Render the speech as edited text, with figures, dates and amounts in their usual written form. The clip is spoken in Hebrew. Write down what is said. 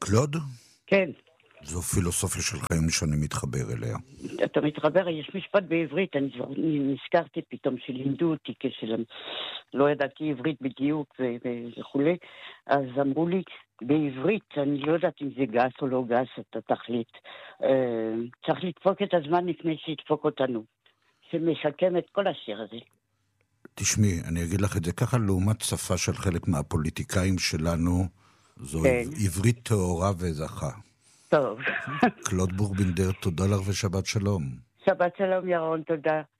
קלוד? כן. זו פילוסופיה של חיים שאני מתחבר אליה. אתה מתחבר, יש משפט בעברית, אני נזכרתי פתאום שלימדו אותי לא ידעתי עברית בדיוק וכולי, אז אמרו לי, בעברית, אני לא יודעת אם זה גס או לא גס, אתה תחליט, צריך לדפוק את הזמן לפני שידפוק אותנו, שמשקם את כל השיר הזה. תשמעי, אני אגיד לך את זה ככה, לעומת שפה של חלק מהפוליטיקאים שלנו, זו כן. עברית תאורה וזכה. טוב. קלוד בורבינדר, תודה לך ושבת שלום. שבת שלום ירון, תודה.